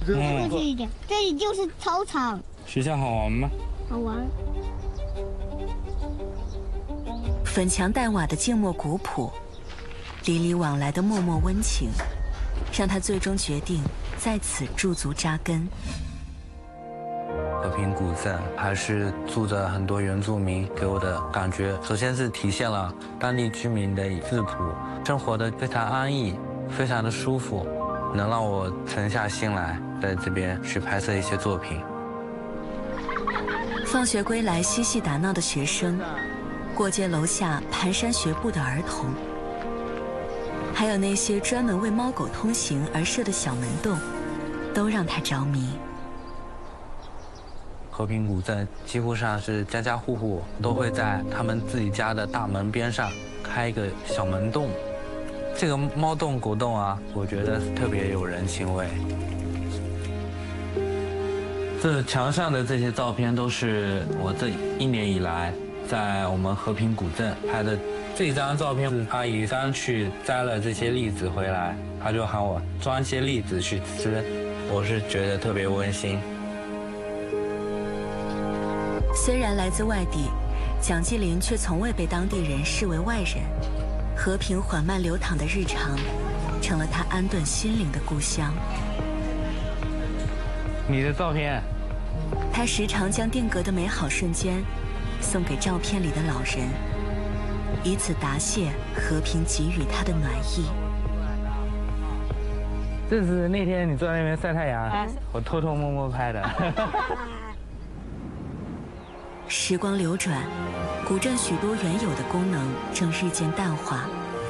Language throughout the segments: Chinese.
过去一点，这里就是操场。 学校好玩吗？ 好玩。 粉墙黛瓦的静默古朴，里里往来的默默温情，让他最终决定在此驻足扎根。 和平古镇还是住着很多原住民，给我的感觉，首先是体现了当地居民的质朴，生活的非常安逸，非常的舒服，能让我沉下心来，在这边去拍摄一些作品。 放学归来嬉戏打闹的学生，过街楼下蹒跚学步的儿童，还有那些专门为猫狗通行而设的小门洞，都让他着迷。 和平古镇几乎上是家家户户都会在他们自己家的大门边上开一个小门洞，这个猫洞狗洞啊，我觉得特别有人情味。这墙上的这些照片都是我这1年以来在我们和平古镇拍的。这张照片是阿姨刚去摘了这些栗子回来，她就喊我装一些栗子去吃，我是觉得特别温馨。 虽然来自外地，蒋继林却从未被当地人视为外人。和平缓慢流淌的日常，成了他安顿心灵的故乡。 你的照片。 他时常将定格的美好瞬间送给照片里的老人，以此答谢和平给予他的暖意。 这是那天你坐在那边晒太阳，我偷偷摸摸拍的。 时光流转，古镇许多原有的功能正日渐淡化。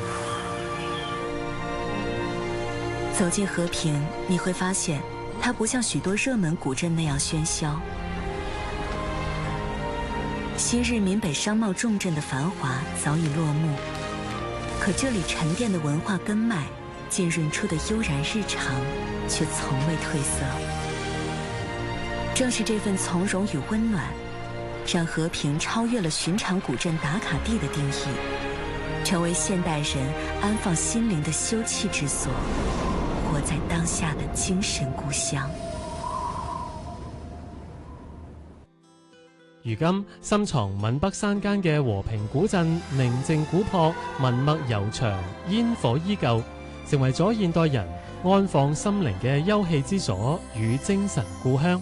走进和平，你会发现它不像许多热门古镇那样喧嚣。昔日闽北商贸重镇的繁华早已落幕，可这里沉淀的文化根脉，浸润出的悠然日常，却从未褪色。正是这份从容与温暖，让和平超越了寻常古镇打卡地的定义，成为现代人安放心灵的休憩之所，活在当下的精神故乡。 如今深藏闽北山間嘅和平古鎮寧靜古樸、文墨悠長、煙火依舊，成為咗現代人安放心靈嘅休憩之所與精神故鄉。